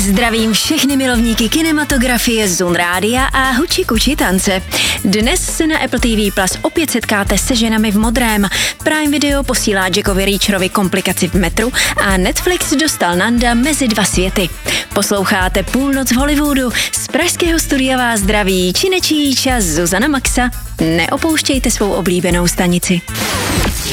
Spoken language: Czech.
Zdravím všechny milovníky kinematografie, Zun Rádia a Huči Kuči tance. Dnes se na Apple TV Plus opět setkáte se ženami v modrém. Prime Video posílá Jackovi Reacherovi komplikaci v metru a Netflix dostal Nanda mezi dva světy. Posloucháte Půlnoc v Hollywoodu. Z pražského studia vás zdraví Činečíč a Zuzana Maxa. Neopouštějte svou oblíbenou stanici.